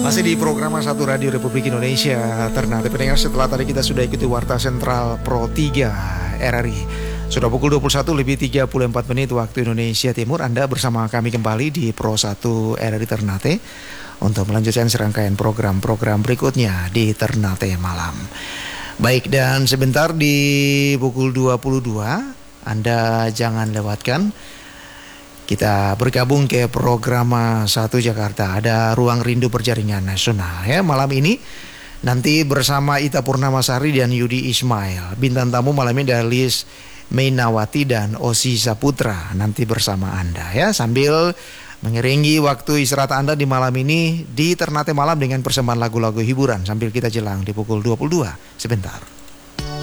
Masih di program Satu Radio Republik Indonesia Ternate pendengar, setelah tadi kita sudah ikuti Warta Sentral Pro 3 RRI. Sudah pukul 21 lebih 34 menit waktu Indonesia Timur. Anda bersama kami kembali di Pro 1 RRI Ternate untuk melanjutkan serangkaian program-program berikutnya di Ternate Malam. Baik, dan sebentar di pukul 22 Anda jangan lewatkan, kita bergabung ke program 1 Jakarta. Ada Ruang Rindu Berjaringan Nasional ya malam ini. Nanti bersama Ita Purnamasari dan Yudi Ismail. Bintang tamu malam ini ada Liz Mainawati dan Osi Saputra. Nanti bersama Anda ya, sambil mengiringi waktu istirahat Anda di malam ini di Ternate Malam dengan persembahan lagu-lagu hiburan sambil kita jelang di pukul 22 sebentar.